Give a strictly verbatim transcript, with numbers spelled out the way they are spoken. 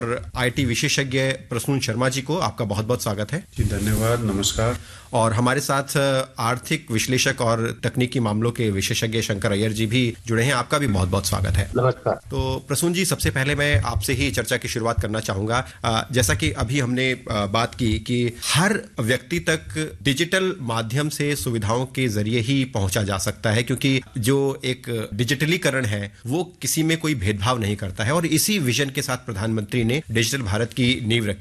IT विशेषज्ञ प्रसून शर्मा जी को आपका बहुत बहुत स्वागत है। जी धन्यवाद, नमस्कार। और हमारे साथ आर्थिक विश्लेषक और तकनीकी मामलों के विशेषज्ञ शंकर अय्यर जी भी जुड़े हैं, आपका भी बहुत बहुत स्वागत है। नमस्कार। तो प्रसून जी, सबसे पहले मैं आपसे ही चर्चा की शुरुआत करना चाहूंगा। जैसा कि अभी हमने बात की कि हर व्यक्ति तक डिजिटल माध्यम से सुविधाओं के जरिए ही पहुंचा जा सकता है, क्योंकि जो एक डिजिटलीकरण है वो किसी में कोई भेदभाव नहीं करता है, और इसी विजन के साथ प्रधानमंत्री ने डिजिटल भारत की नींव रखी।